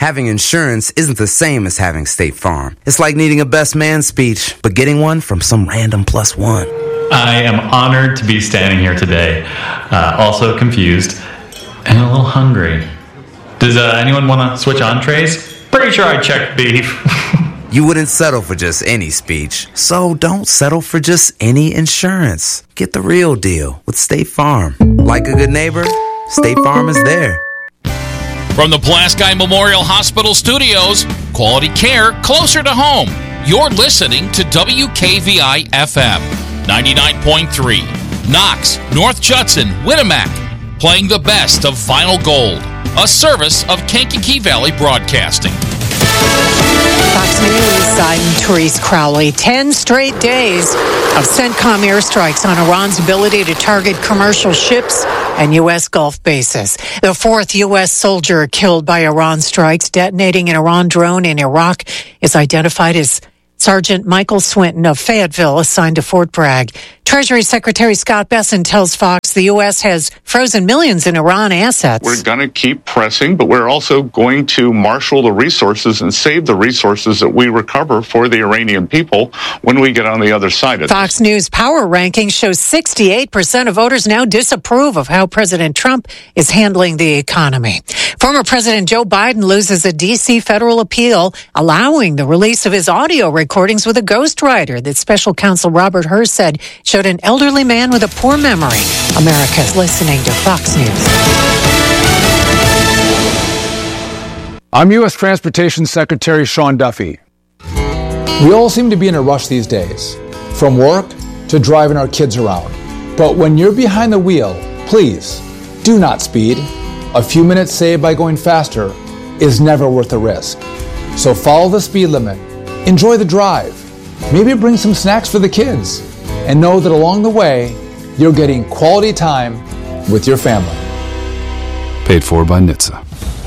Having insurance isn't the same as having State Farm. It's like needing a best man speech, but getting one from some random plus one. I am honored to be standing here today, also confused and a little hungry. Does anyone want to switch entrees? Pretty sure I checked beef. You wouldn't settle for just any speech, so don't settle for just any insurance. Get the real deal with State Farm. Like a good neighbor, State Farm is there. From the Pulaski Memorial Hospital studios, quality care closer to home. You're listening to WKVI FM 99.3. Knox, North Judson, Winamac, playing the best of Vinyl Gold, a service of Kankakee Valley Broadcasting. Fox News, I'm Therese Crowley. 10 straight days of CENTCOM airstrikes on Iran's ability to target commercial ships and U.S. Gulf bases. The fourth U.S. soldier killed by Iran strikes detonating an Iran drone in Iraq is identified as Sergeant Michael Swinton of Fayetteville, assigned to Fort Bragg. Treasury Secretary Scott Bessent tells Fox the U.S. has frozen millions in Iran assets. We're going to keep pressing, but we're also going to marshal the resources and save the resources that we recover for the Iranian people when we get on the other side of Fox News Power Rankings shows 68% of voters now disapprove of how President Trump is handling the economy. Former President Joe Biden loses a D.C. federal appeal allowing the release of his audio recordings with a ghostwriter that special counsel Robert Hur said showed an elderly man with a poor memory. America's listening to Fox News. I'm U.S. Transportation Secretary Sean Duffy. We all seem to be in a rush these days, from work to driving our kids around. But when you're behind the wheel, please do not speed. A few minutes saved by going faster is never worth the risk. So follow the speed limit, enjoy the drive, maybe bring some snacks for the kids, and know that along the way, you're getting quality time with your family. Paid for by NHTSA.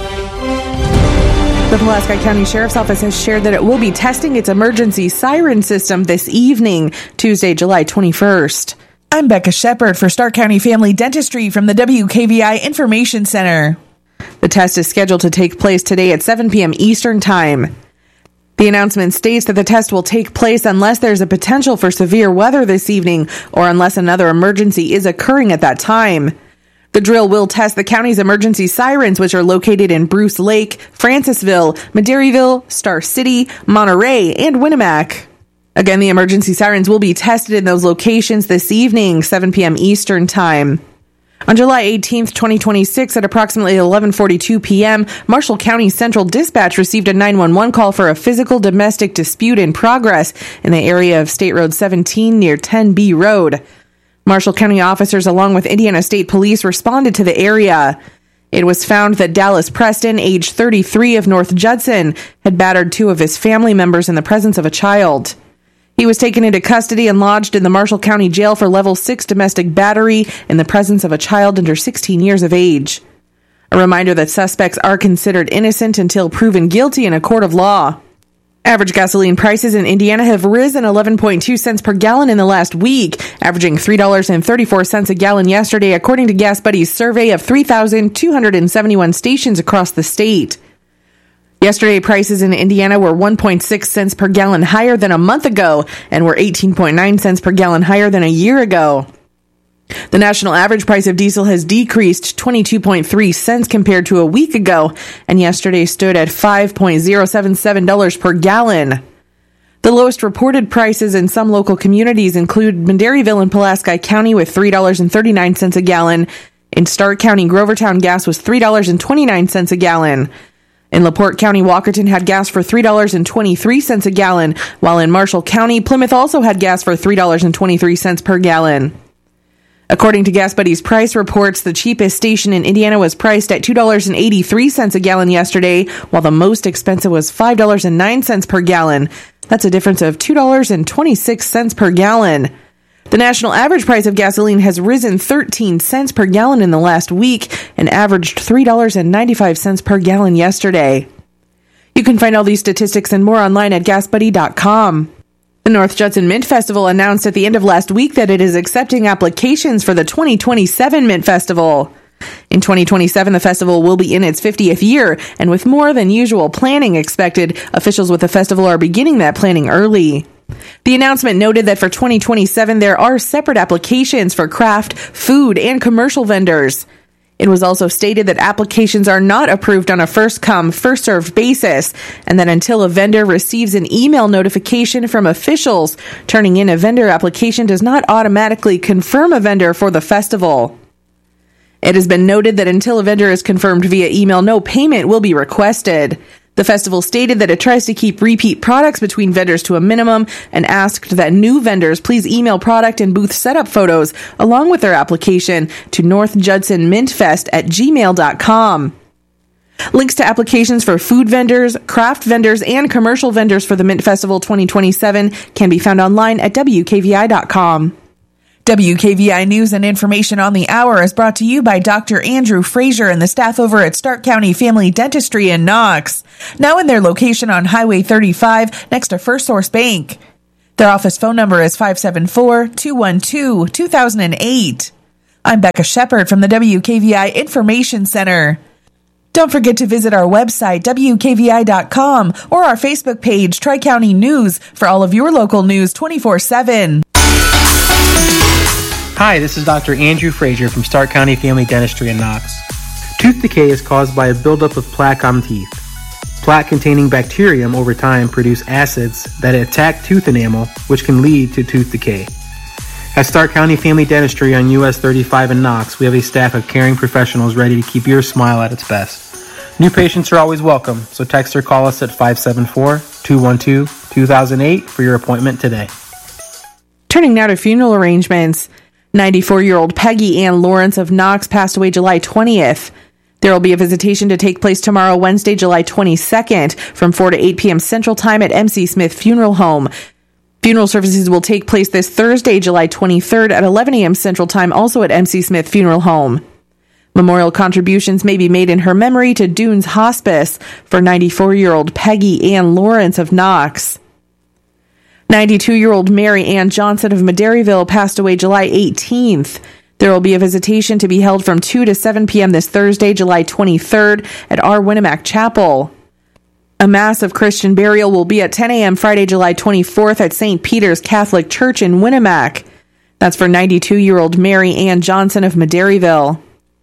The Pulaski County Sheriff's Office has shared that it will be testing its emergency siren system this evening, Tuesday, July 21st. I'm Becca Shepard for Stark County Family Dentistry from the WKVI Information Center. The test is scheduled to take place today at 7 p.m. Eastern Time. The announcement states that the test will take place unless there's a potential for severe weather this evening or unless another emergency is occurring at that time. The drill will test the county's emergency sirens, which are located in Bruce Lake, Francisville, Madairyville, Star City, Monterey, and Winamac. Again, the emergency sirens will be tested in those locations this evening, 7 p.m. Eastern Time. On July 18th, 2026, at approximately 11:42 p.m., Marshall County Central Dispatch received a 911 call for a physical domestic dispute in progress in the area of State Road 17 near 10B Road. Marshall County officers, along with Indiana State Police, responded to the area. It was found that Dallas Preston, age 33 of North Judson, had battered two of his family members in the presence of a child. He was taken into custody and lodged in the Marshall County Jail for Level 6 domestic battery in the presence of a child under 16 years of age. A reminder that suspects are considered innocent until proven guilty in a court of law. Average gasoline prices in Indiana have risen 11.2 cents per gallon in the last week, averaging $3.34 a gallon yesterday, according to Gas Buddy's survey of 3,271 stations across the state. Yesterday, prices in Indiana were 1.6 cents per gallon higher than a month ago and were 18.9 cents per gallon higher than a year ago. The national average price of diesel has decreased 22.3 cents compared to a week ago, and yesterday stood at $5.077 per gallon. The lowest reported prices in some local communities include Madairyville and Pulaski County with $3.39 a gallon. In Stark County, Grovertown gas was $3.29 a gallon. In LaPorte County, Walkerton had gas for $3.23 a gallon, while in Marshall County, Plymouth also had gas for $3.23 per gallon. According to Gas Buddy's price reports, the cheapest station in Indiana was priced at $2.83 a gallon yesterday, while the most expensive was $5.09 per gallon. That's a difference of $2.26 per gallon. The national average price of gasoline has risen 13 cents per gallon in the last week and averaged $3.95 per gallon yesterday. You can find all these statistics and more online at GasBuddy.com. The North Judson Mint Festival announced at the end of last week that it is accepting applications for the 2027 Mint Festival. In 2027, the festival will be in its 50th year, and with more than usual planning expected, officials with the festival are beginning that planning early. The announcement noted that for 2027, there are separate applications for craft, food, and commercial vendors. It was also stated that applications are not approved on a first-come, first-served basis, and that until a vendor receives an email notification from officials, turning in a vendor application does not automatically confirm a vendor for the festival. It has been noted that until a vendor is confirmed via email, no payment will be requested. The festival stated that it tries to keep repeat products between vendors to a minimum and asked that new vendors please email product and booth setup photos along with their application to northjudsonmintfest@gmail.com. Links to applications for food vendors, craft vendors, and commercial vendors for the Mint Festival 2027 can be found online at WKVI.com. WKVI News and information on the hour is brought to you by Dr. Andrew Frazier and the staff over at Stark County Family Dentistry in Knox, now in their location on Highway 35 next to First Source Bank. Their office phone number is 574-212-2008. I'm Becca Shepard from the WKVI Information Center. Don't forget to visit our website, WKVI.com, or our Facebook page, Tri-County News, for all of your local news 24/7. Hi, this is Dr. Andrew Frazier from Stark County Family Dentistry in Knox. Tooth decay is caused by a buildup of plaque on teeth. Plaque-containing bacterium over time produce acids that attack tooth enamel, which can lead to tooth decay. At Stark County Family Dentistry on US 35 in Knox, we have a staff of caring professionals ready to keep your smile at its best. New patients are always welcome, so text or call us at 574-212-2008 for your appointment today. Turning now to funeral arrangements. 94-year-old Peggy Ann Lawrence of Knox passed away July 20th. There will be a visitation to take place tomorrow, Wednesday, July 22nd, from 4 to 8 p.m. Central Time at MC Smith Funeral Home. Funeral services will take place this Thursday, July 23rd at 11 a.m. Central Time, also at MC Smith Funeral Home. Memorial contributions may be made in her memory to Dunes Hospice for 94-year-old Peggy Ann Lawrence of Knox. 92-year-old Mary Ann Johnson of Maderryville passed away July 18th. There will be a visitation to be held from 2 to 7 p.m. this Thursday, July 23rd at our Winnemac Chapel. A mass of Christian burial will be at 10 a.m. Friday, July 24th at St. Peter's Catholic Church in Winnemac. That's for 92-year-old Mary Ann Johnson of Maderryville.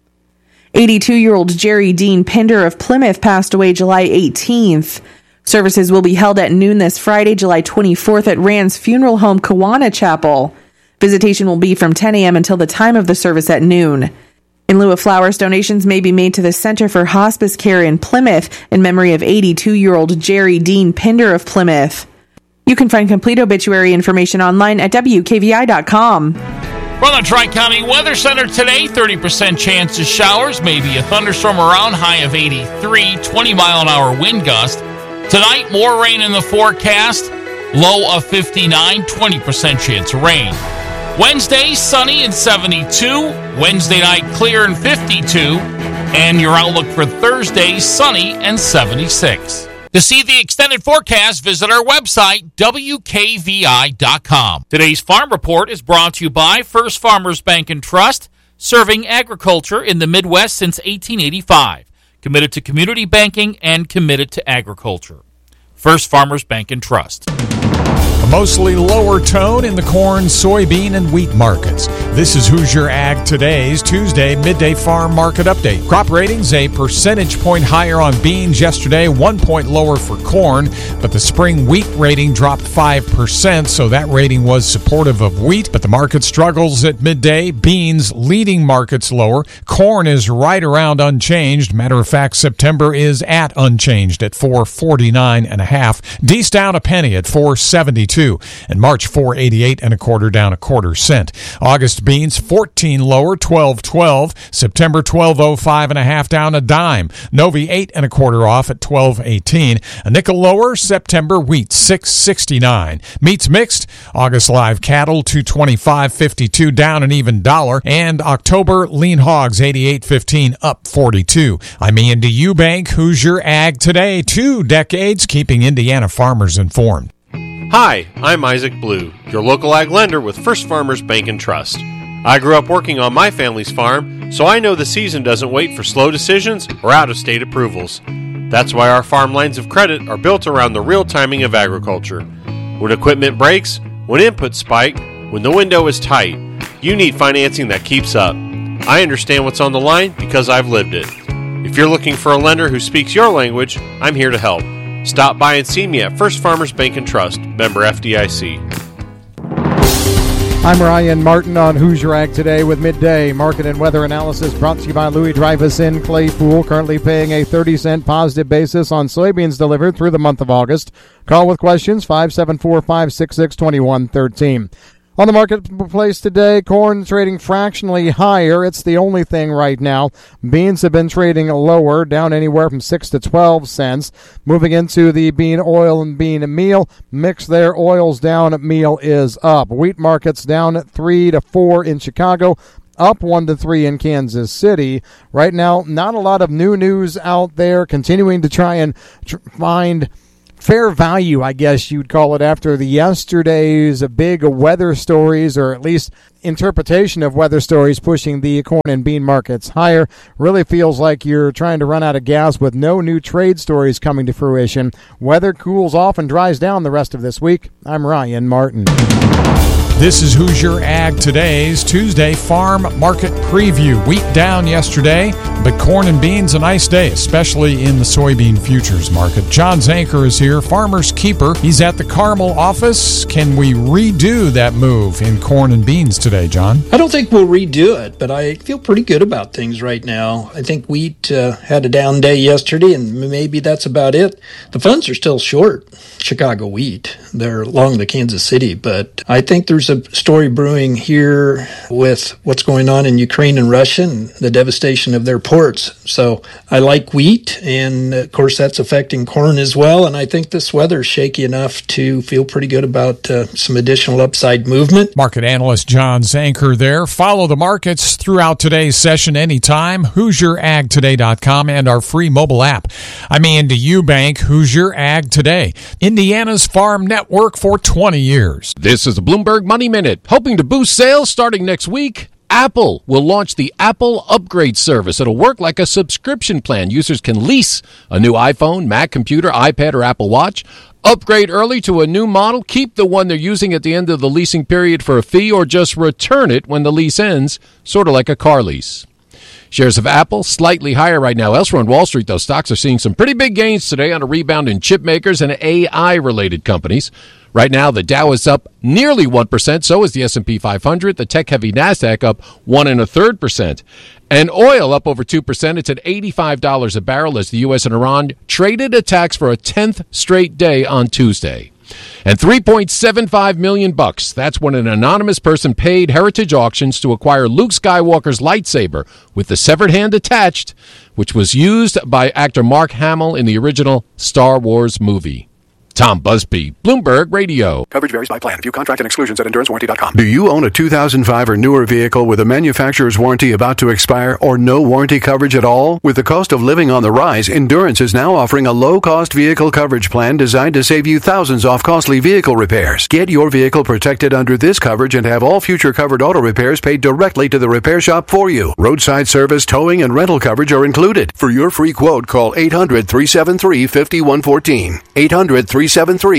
82-year-old Jerry Dean Pinder of Plymouth passed away July 18th. Services will be held at noon this Friday, July 24th at Rand's Funeral Home, Kiwanis Chapel. Visitation will be from 10 a.m. until the time of the service at noon. In lieu of flowers, donations may be made to the Center for Hospice Care in Plymouth in memory of 82-year-old Jerry Dean Pinder of Plymouth. You can find complete obituary information online at WKVI.com. From the Tri-County Weather Center today, 30% chance of showers, maybe a thunderstorm around, high of 83, 20-mile-an-hour wind gust. Tonight, more rain in the forecast, low of 59, 20% chance of rain. Wednesday, sunny and 72. Wednesday night, clear and 52. And your outlook for Thursday, sunny and 76. To see the extended forecast, visit our website, WKVI.com. Today's Farm Report is brought to you by First Farmers Bank and Trust, serving agriculture in the Midwest since 1885. Committed to community banking and committed to agriculture. First Farmers Bank and Trust. A mostly lower tone in the corn, soybean, and wheat markets. This is Hoosier Ag Today's Tuesday midday farm market update. Crop ratings a percentage point higher on beans yesterday, 1 point lower for corn, but the spring wheat rating dropped 5%, so that rating was supportive of wheat, but the market struggles at midday. Beans leading markets lower. Corn is right around unchanged. Matter of fact, September is at unchanged at $4.49.5. D's down a penny at $4.72. And March 4.88 1/4 down 1/4 cent. August beans 14 lower, 12.12. September 12.05 1/2 down a dime. Novi 8 1/4 off at 12.18. A nickel lower. September wheat 6.69. Meats mixed. August live cattle 225.52 down an even dollar. And October lean hogs 88.15 up 42. I'm Ian D. Eubank, Hoosier Ag Today. 2 decades keeping Indiana farmers informed. Hi, I'm Isaac Blue, your local ag lender with First Farmers Bank and Trust. I grew up working on my family's farm, so I know the season doesn't wait for slow decisions or out-of-state approvals. That's why our farm lines of credit are built around the real timing of agriculture. When equipment breaks, when inputs spike, when the window is tight, you need financing that keeps up. I understand what's on the line because I've lived it. If you're looking for a lender who speaks your language, I'm here to help. Stop by and see me at First Farmers Bank and Trust, member FDIC. I'm Ryan Martin on Hoosier Ag Today with Midday Market and Weather Analysis brought to you by Louis Dreyfus in Claypool, currently paying a 30-cent positive basis on soybeans delivered through the month of August. Call with questions, 574-566-2113. On the marketplace today, corn trading fractionally higher. It's the only thing right now. Beans have been trading lower, down anywhere from 6 to 12 cents. Moving into the bean oil and bean meal mix there, oil's down, meal is up. Wheat markets down 3 to 4 in Chicago, up 1 to 3 in Kansas City. Right now, not a lot of new news out there, continuing to try and find fair value, I guess you'd call it, after the yesterday's big weather stories, or at least interpretation of weather stories pushing the corn and bean markets higher. Really feels like you're trying to run out of gas with no new trade stories coming to fruition. Weather cools off and dries down the rest of this week. I'm Ryan Martin. This is Hoosier Ag Today's Tuesday Farm Market Preview. Wheat down yesterday, but corn and beans a nice day, especially in the soybean futures market. John Zanker is here, Farmer's Keeper. He's at the Carmel office. Can we redo that move in corn and beans today, John? I don't think we'll redo it, but I feel pretty good about things right now. I think wheat had a down day yesterday, and maybe that's about it. The funds are still short Chicago wheat. They're long the Kansas City, but I think there's a story brewing here with what's going on in Ukraine and Russia and the devastation of their ports. So I like wheat, and of course that's affecting corn as well. And I think this weather's shaky enough to feel pretty good about some additional upside movement. Market analyst John Zanker there. Follow the markets throughout today's session anytime. HoosierAgToday.com and our free mobile app. I'm Andy Eubank, Hoosier Ag Today, Indiana's farm network for 20 years. This is the Bloomberg Money Minute. Hoping to boost sales starting next week, Apple will launch the Apple Upgrade Service. It'll work like a subscription plan. Users can lease a new iPhone, Mac computer, iPad, or Apple Watch, upgrade early to a new model, keep the one they're using at the end of the leasing period for a fee, or just return it when the lease ends, sort of like a car lease. Shares of Apple slightly higher right now. Elsewhere on Wall Street, those stocks are seeing some pretty big gains today on a rebound in chip makers and AI-related companies. Right now, the Dow is up nearly 1%. So is the S&P 500. The tech-heavy NASDAQ up 1.33%. And oil up over 2%. It's at $85 a barrel as the U.S. and Iran traded attacks for a 10th straight day on Tuesday. And $3.75 million. That's when an anonymous person paid Heritage Auctions to acquire Luke Skywalker's lightsaber with the severed hand attached, which was used by actor Mark Hamill in the original Star Wars movie. Tom Busby, Bloomberg Radio. Coverage varies by plan. View contract and exclusions at EnduranceWarranty.com. Do you own a 2005 or newer vehicle with a manufacturer's warranty about to expire or no warranty coverage at all? With the cost of living on the rise, Endurance is now offering a low-cost vehicle coverage plan designed to save you thousands off costly vehicle repairs. Get your vehicle protected under this coverage and have all future covered auto repairs paid directly to the repair shop for you. Roadside service, towing, and rental coverage are included. For your free quote, call 800-373-5114. 800-373-5114.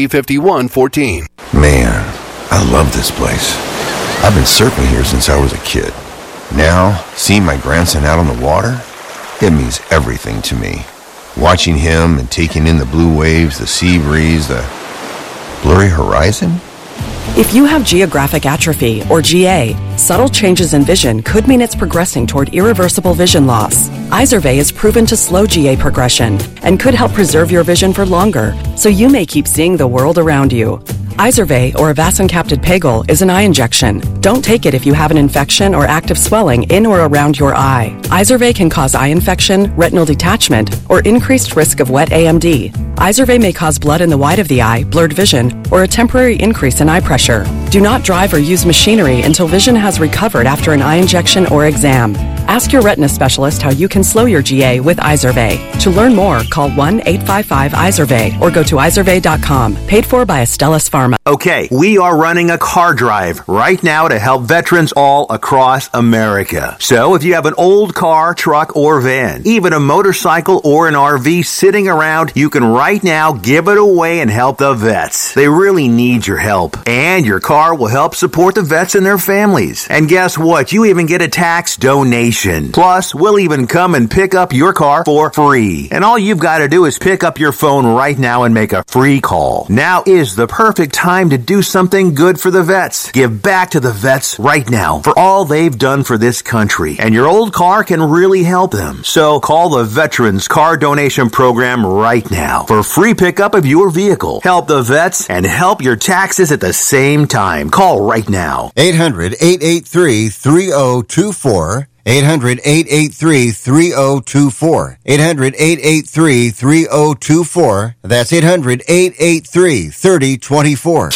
Man, I love this place. I've been surfing here since I was a kid. Now, seeing my grandson out on the water, it means everything to me. Watching him and taking in the blue waves, the sea breeze, the blurry horizon. If you have geographic atrophy, or GA, subtle changes in vision could mean it's progressing toward irreversible vision loss. Izervay is proven to slow GA progression and could help preserve your vision for longer, so you may keep seeing the world around you. Izervay, or avacincaptad pegol, is an eye injection. Don't take it if you have an infection or active swelling in or around your eye. Izervay can cause eye infection, retinal detachment, or increased risk of wet AMD. Izervay may cause blood in the white of the eye, blurred vision, or a temporary increase in eye pressure. Do not drive or use machinery until vision has recovered after an eye injection or exam. Ask your retina specialist how you can slow your GA with Izervay. To learn more, call 1-855-IZERVAY or go to izervay.com. Paid for by Astellas Pharma. Okay, we are running a car drive right now to help veterans all across America. So if you have an old car, truck, or van, even a motorcycle or an RV sitting around, you can right now give it away and help the vets. They really need your help. And your car will help support the vets and their families. And guess what? You even get a tax donation. Plus, we'll even come and pick up your car for free. And all you've got to do is pick up your phone right now and make a free call. Now is the perfect time to do something good for the vets. Give back to the vets right now for all they've done for this country. And your old car can really help them. So call the Veterans Car Donation Program right now for free pickup of your vehicle. Help the vets and help your taxes at the same time. Call right now. 800-883-3024. 800-883-3024. 800-883-3024. That's 800-883-3024.